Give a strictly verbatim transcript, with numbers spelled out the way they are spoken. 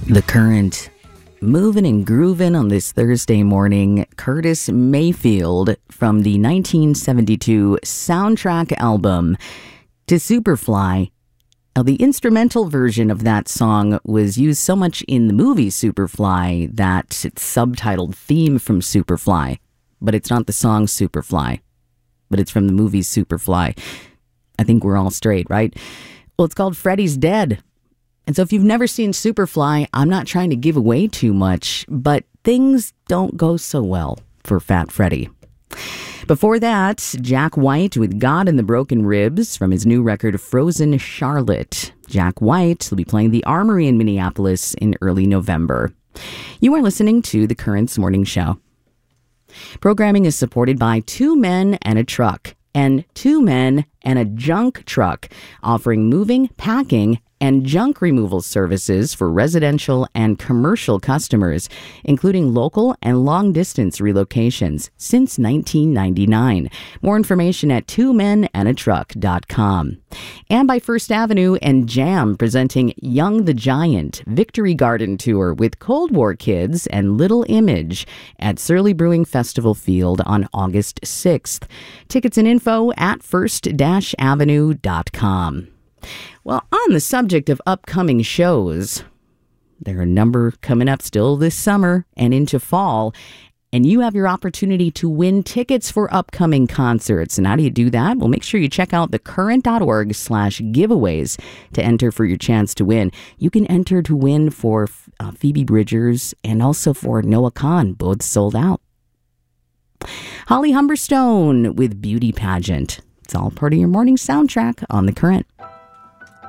The Current. Moving and grooving on this Thursday morning, Curtis Mayfield from the nineteen seventy-two soundtrack album to Superfly. Now, the instrumental version of that song was used so much in the movie Superfly that it's subtitled Theme from Superfly. But it's not the song Superfly, but it's from the movie Superfly. I think we're all straight, right? Well, it's called Freddy's Dead. And so if you've never seen Superfly, I'm not trying to give away too much, but things don't go so well for Fat Freddy. Before that, Jack White with God and the Broken Ribs from his new record Frozen Charlotte. Jack White will be playing the Armory in Minneapolis in early November. You are listening to The Current's Morning Show. Programming is supported by Two Men and a Truck and Two Men and a Junk Truck, offering moving, packing, and junk removal services for residential and commercial customers, including local and long-distance relocations since nineteen ninety-nine. More information at two men and a truck dot com. And by First Avenue and Jam, presenting Young the Giant Victory Garden Tour with Cold War Kids and Little Image at Surly Brewing Festival Field on August sixth. Tickets and info at first avenue dot com. Well, on the subject of upcoming shows, there are a number coming up still this summer and into fall, and you have your opportunity to win tickets for upcoming concerts. And how do you do that? Well, make sure you check out thecurrent.org slash giveaways to enter for your chance to win. You can enter to win for uh, Phoebe Bridgers and also for Noah Kahan, both sold out. Holly Humberstone with Beauty Pageant. It's all part of your morning soundtrack on The Current.